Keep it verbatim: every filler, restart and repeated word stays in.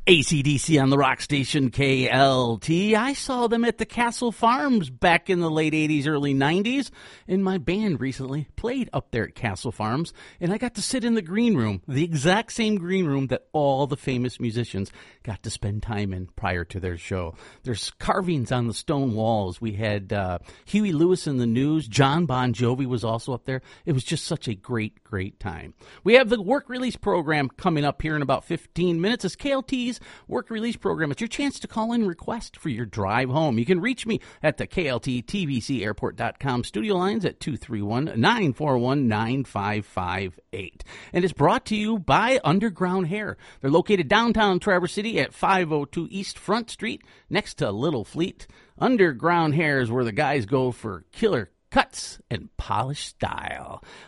A C D C on the rock station K L T. I saw them at the Castle Farms back in the late eighties, early nineties, and my band recently played up there at Castle Farms, and I got to sit in the green room, the exact same green room that all the famous musicians got to spend time in prior to their show. There's carvings on the stone walls. We had uh, Huey Lewis in the News. John Bon Jovi was also up there. It was just such a great, great time. We have the work release program coming up here in about fifteen minutes. It's K L T's work release program. It's your chance to call in and request for your drive home. You can reach me at the K L T T V C airport dot com studio lines at two three one, nine four one, nine five five eight. And it's brought to you by Underground Hair. They're located downtown Traverse City at five oh two East Front Street next to Little Fleet. Underground Hair is where the guys go for killer cuts and polished style.